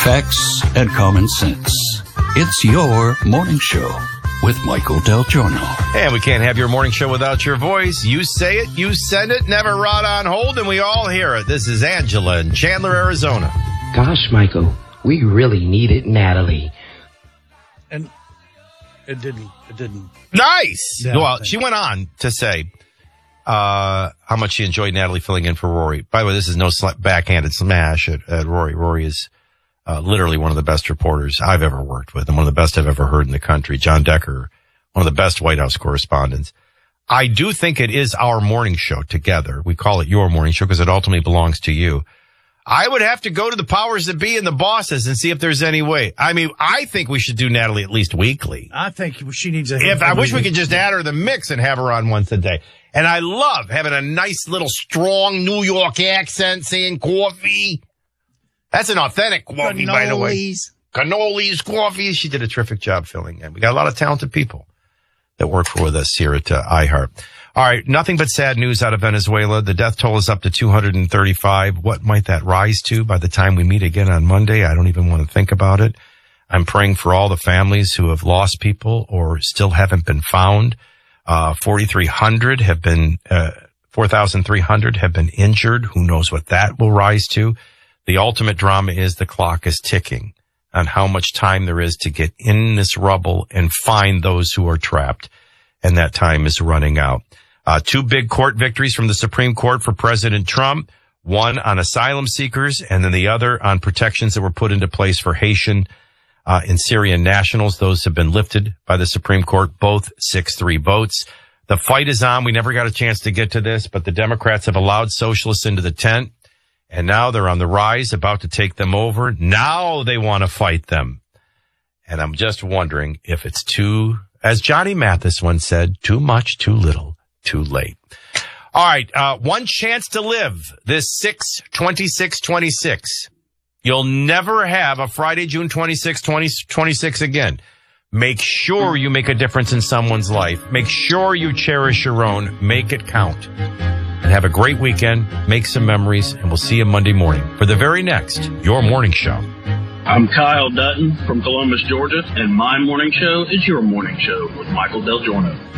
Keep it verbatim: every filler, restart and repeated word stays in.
facts, and common sense. It's your morning show with Michael Del Giorno. And we can't have your morning show without your voice. You say it, you send it, never rot on hold, and we all hear it. This is Angela in Chandler, Arizona. Gosh, Michael, we really needed Natalie. And it didn't. It didn't. Nice. Yeah, well, she went on to say uh, how much she enjoyed Natalie filling in for Rory. By the way, this is no sl- backhanded smash at, at Rory. Rory is uh, literally one of the best reporters I've ever worked with and one of the best I've ever heard in the country. John Decker, one of the best White House correspondents. I do think it is our morning show together. We call it your morning show because it ultimately belongs to you. I would have to go to the powers that be and the bosses and see if there's any way. I mean, I think we should do Natalie at least weekly. I think she needs a... If I wish we could just add her to the mix and have her on once a day. And I love having a nice little strong New York accent saying coffee. That's an authentic coffee, by the way. Cannolis, coffee. She did a terrific job filling in. We got a lot of talented people that work for with us here at uh, iHeart. All right, nothing but sad news out of Venezuela. The death toll is up to two hundred thirty-five. What might that rise to by the time we meet again on Monday? I don't even want to think about it. I'm praying for all the families who have lost people or still haven't been found. Uh, forty-three hundred have been, uh, four thousand three hundred have been injured. Who knows what that will rise to? The ultimate drama is the clock is ticking on how much time there is to get in this rubble and find those who are trapped. And that time is running out. Uh, two big court victories from the Supreme Court for President Trump, one on asylum seekers and then the other on protections that were put into place for Haitian uh, and Syrian nationals. Those have been lifted by the Supreme Court, both six three votes. The fight is on. We never got a chance to get to this, but the Democrats have allowed socialists into the tent, and now they're on the rise, about to take them over. Now they want to fight them. And I'm just wondering if it's too, as Johnny Mathis once said, too much, too little, too late. All right. Uh, one chance to live this six twenty-six twenty-six. You'll never have a Friday, June twenty-sixth, twenty twenty-six again. Make sure you make a difference in someone's life. Make sure you cherish your own. Make it count. And have a great weekend. Make some memories. And we'll see you Monday morning for the very next Your Morning Show. I'm Kyle Dutton from Columbus, Georgia, and my morning show is your morning show with Michael Del Giorno.